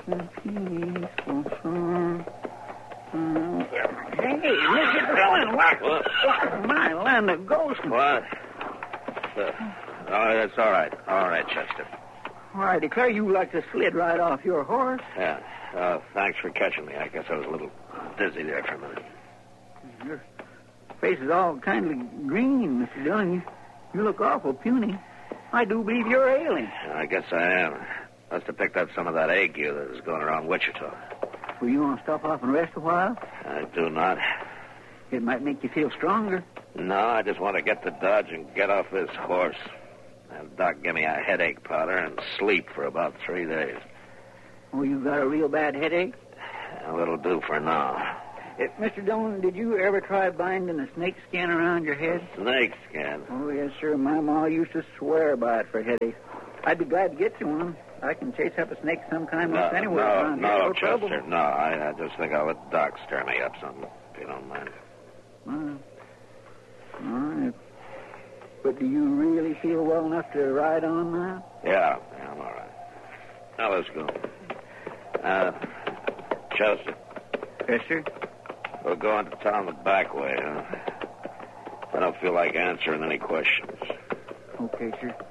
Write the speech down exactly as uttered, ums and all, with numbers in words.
Peaceful song. Uh, hey, Mister Dillon, what? What? what? My land of ghosts. What? Uh, oh, that's all right. All right, Chester. Well, I declare you like to slid right off your horse. Yeah. Uh, thanks for catching me. I guess I was a little dizzy there for a minute. Your face is all kindly green, Mister Dillon. You, you look awful puny. I do believe you're ailing. I guess I am. Must have picked up some of that ague that was going around Wichita. Well, you want to stop off and rest a while? I do not. It might make you feel stronger. No, I just want to get to Dodge and get off this horse. And Doc give me a headache powder and sleep for about three days. Oh, you got a real bad headache? Well, it'll do for now. Uh, Mister Dillon, did you ever try binding a snake skin around your head? Snake skin? Oh, yes, sir. My ma used to swear by it for headaches. I'd be glad to get you one. I can chase up a snake sometime No, else anywhere no, around no, here. No Chester, trouble. no. I, I just think I'll let Doc stir me up something, if you don't mind. Well, all right. But do you really feel well enough to ride on now? Yeah, yeah, I'm all right. Now, let's go. Uh, Chester. Yes, sir. We'll go into town the back way, huh? I don't feel like answering any questions. Okay, sir.